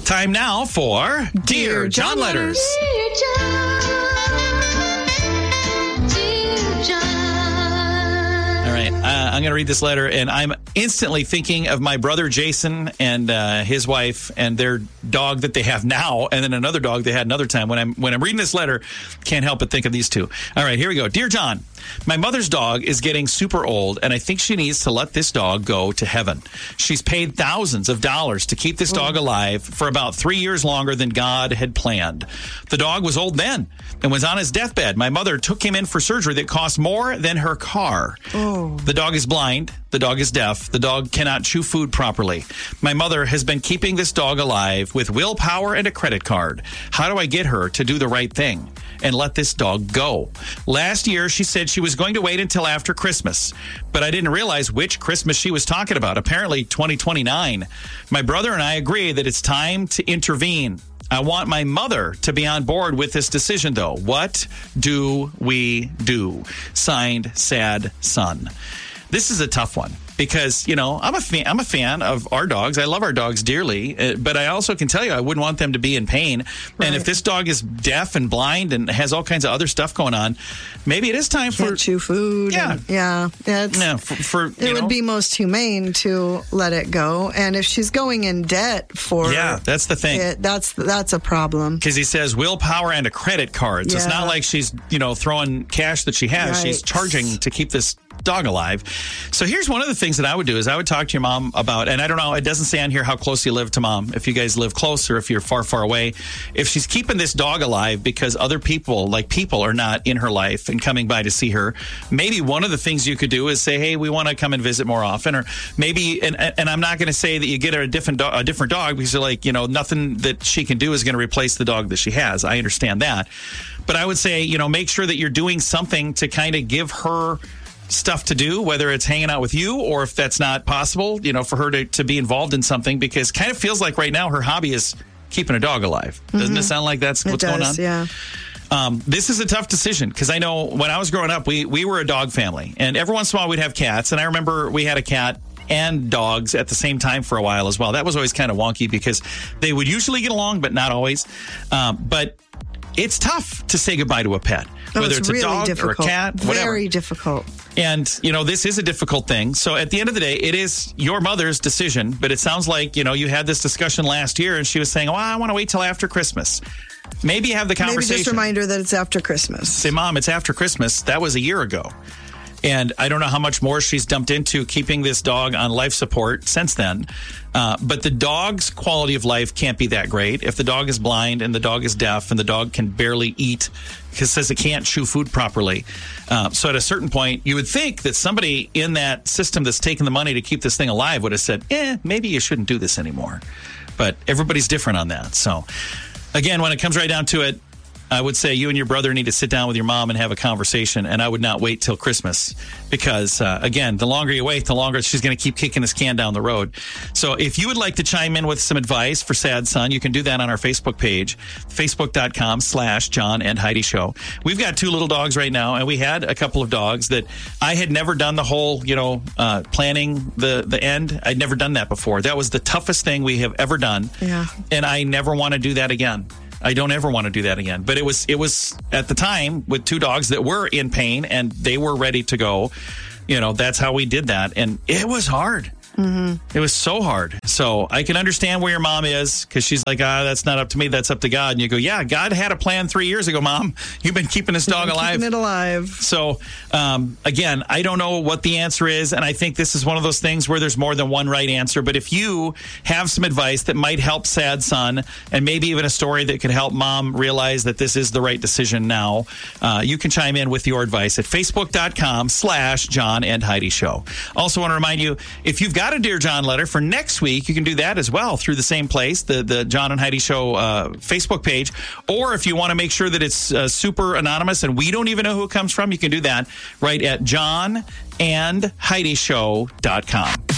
Time now for Dear John Letters. Dear John, dear John. All right, I'm going to read this letter, and I'm instantly thinking of my brother Jason and his wife and their dog that they have now, and then another dog they had another time. When I'm reading this letter, can't help but think of these two. All right, here we go. Dear John, my mother's dog is getting super old, and I think she needs to let this dog go to heaven. She's paid thousands of dollars to keep this dog alive for about 3 years longer than God had planned. The dog was old then and was on his deathbed. My mother took him in for surgery that cost more than her car. The dog is blind. The dog is deaf. The dog cannot chew food properly. My mother has been keeping this dog alive with willpower and a credit card. How do I get her to do the right thing and let this dog go? Last year, she said she was going to wait until after Christmas, but I didn't realize which Christmas she was talking about. Apparently 2029. My brother and I agree that it's time to intervene. I want my mother to be on board with this decision, though. What do we do? Signed, Sad Son. This is a tough one because, I'm a fan of our dogs. I love our dogs dearly, but I also can tell you I wouldn't want them to be in pain. Right. And if this dog is deaf and blind and has all kinds of other stuff going on, maybe it is time Can't chew food. Yeah. It would be most humane to let it go. And if she's going in debt for that's the thing. That's a problem. Because he says willpower and a credit card. So it's not like she's, throwing cash that she has. Right. She's charging to keep this dog alive. So here's one of the things that I would do is I would talk to your mom about, and I don't know, it doesn't say on here how close you live to mom, if you guys live close or if you're far, far away. If she's keeping this dog alive because other people are not in her life and coming by to see her, maybe one of the things you could do is say, hey, we want to come and visit more often. Or maybe, and I'm not going to say that you get her a different dog because you're like, nothing that she can do is going to replace the dog that she has. I understand that. But I would say, make sure that you're doing something to kind of give her stuff to do, whether it's hanging out with you or if that's not possible, for her to be involved in something, because kind of feels like right now her hobby is keeping a dog alive. Doesn't it sound like that's what's going on? Yeah. This is a tough decision because I know when I was growing up, we were a dog family, and every once in a while we'd have cats. And I remember we had a cat and dogs at the same time for a while as well. That was always kind of wonky because they would usually get along, but not always. But it's tough to say goodbye to a pet, whether it's really a dog difficult. or a cat, whatever. Very difficult. And, this is a difficult thing. So at the end of the day, it is your mother's decision. But it sounds like, you had this discussion last year and she was saying, I want to wait till after Christmas. Maybe have the conversation. Maybe just remind her that it's after Christmas. Say, Mom, it's after Christmas. That was a year ago. And I don't know how much more she's dumped into keeping this dog on life support since then. But the dog's quality of life can't be that great. If the dog is blind and the dog is deaf and the dog can barely eat because it says it can't chew food properly. So at a certain point, you would think that somebody in that system that's taking the money to keep this thing alive would have said, maybe you shouldn't do this anymore. But everybody's different on that. So again, when it comes right down to it, I would say you and your brother need to sit down with your mom and have a conversation, and I would not wait till Christmas because, again, the longer you wait, the longer she's going to keep kicking this can down the road. So if you would like to chime in with some advice for Sad Son, you can do that on our Facebook page, facebook.com/John and Heidi Show. We've got 2 little dogs right now, and we had a couple of dogs that I had never done the whole, planning the end. I'd never done that before. That was the toughest thing we have ever done. Yeah. And I never want to do that again. I don't ever want to do that again. But it was at the time with 2 dogs that were in pain and they were ready to go. That's how we did that. And it was hard. It was so hard. So I can understand where your mom is because she's like, that's not up to me. That's up to God. And you go, yeah, God had a plan 3 years ago, Mom. You've been keeping this dog alive. Keeping it alive. So, again, I don't know what the answer is. And I think this is one of those things where there's more than one right answer. But if you have some advice that might help Sad Son and maybe even a story that could help Mom realize that this is the right decision now, you can chime in with your advice at facebook.com/John and Heidi Show. Also want to remind you, if you've got a Dear John letter for next week, you can do that as well through the same place, the John and Heidi Show Facebook page. Or if you want to make sure that it's super anonymous and we don't even know who it comes from, you can do that right at johnandheidishow.com.